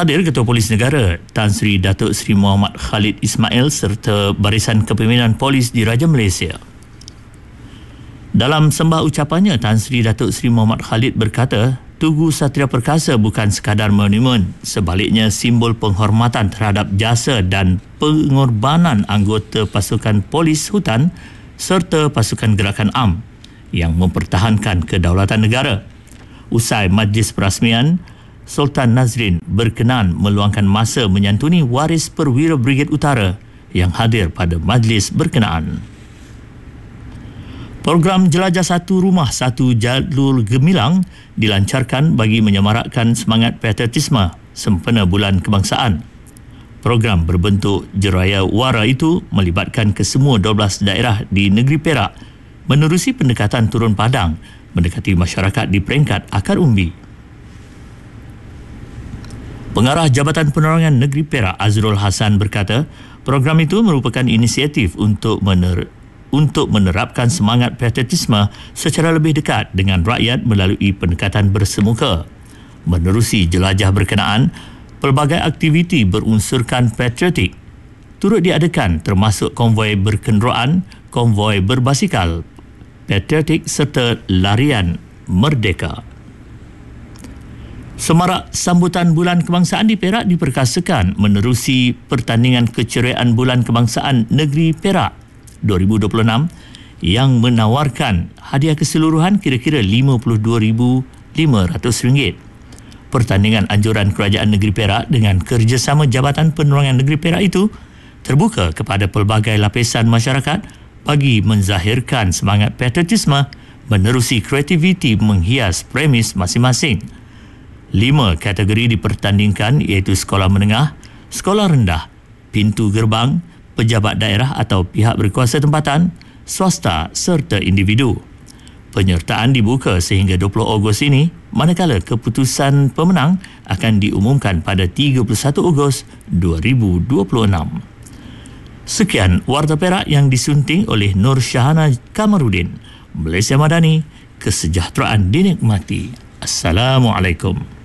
hadir Ketua Polis Negara Tan Sri Datuk Seri Muhammad Khalid Ismail serta Barisan Kepimpinan Polis Diraja Malaysia. Dalam sembah ucapannya, Tan Sri Datuk Seri Muhammad Khalid berkata, Tugu Satria Perkasa bukan sekadar monumen, sebaliknya simbol penghormatan terhadap jasa dan pengorbanan anggota pasukan polis hutan serta pasukan gerakan AMN yang mempertahankan kedaulatan negara. Usai majlis perasmian, Sultan Nazrin berkenan meluangkan masa menyantuni waris perwira Brigade Utara yang hadir pada majlis berkenaan. Program Jelajah Satu Rumah Satu Jalur Gemilang dilancarkan bagi menyemarakkan semangat patriotisme sempena Bulan Kebangsaan. Program berbentuk jeraya wara itu melibatkan kesemua 12 daerah di negeri Perak menerusi pendekatan turun padang mendekati masyarakat di peringkat akar umbi. Pengarah Jabatan Penerangan Negeri Perak Azrul Hassan berkata, program itu merupakan inisiatif untuk menerapkan semangat patriotisme secara lebih dekat dengan rakyat melalui pendekatan bersemuka. Menerusi jelajah berkenaan, pelbagai aktiviti berunsurkan patriotik turut diadakan termasuk konvoi berkenderaan, konvoi berbasikal, patriotik serta larian merdeka. Semarak sambutan Bulan Kebangsaan di Perak diperkasakan menerusi pertandingan keceriaan Bulan Kebangsaan Negeri Perak 2026 yang menawarkan hadiah keseluruhan kira-kira RM52,500. Pertandingan anjuran Kerajaan Negeri Perak dengan kerjasama Jabatan Penerangan Negeri Perak itu terbuka kepada pelbagai lapisan masyarakat bagi menzahirkan semangat patriotisme menerusi kreativiti menghias premis masing-masing. 5 kategori dipertandingkan iaitu sekolah menengah, sekolah rendah, pintu gerbang, pejabat daerah atau pihak berkuasa tempatan, swasta serta individu. Penyertaan dibuka sehingga 20 Ogos ini, manakala keputusan pemenang akan diumumkan pada 31 Ogos 2026. Sekian Warta Perak yang disunting oleh Nur Syahana Kamarudin. Malaysia Madani, kesejahteraan dinikmati. Assalamualaikum.